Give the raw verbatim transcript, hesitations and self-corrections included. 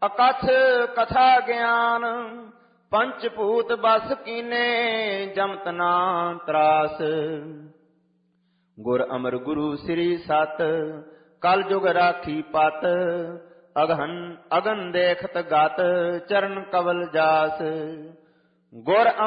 ਅਕਥ ਕਥਾ ਗਿਆਨ ਪੰਚ ਭੂਤ ਬਸ ਕੀਨੇ ਜਮਤ ਨਾ ਤਰਾਸ। ਗੁਰ ਅਮਰ ਗੁਰੂ ਸ੍ਰੀ ਸਤ ਕਲ ਜੁਗ ਰਾਖੀ ਪਤ ਅਗਹਨ ਅਗਨ ਦੇਖਤ ਗਤ ਚਰਨ ਕਵਲ ਜਾਸ। ਗੁਰ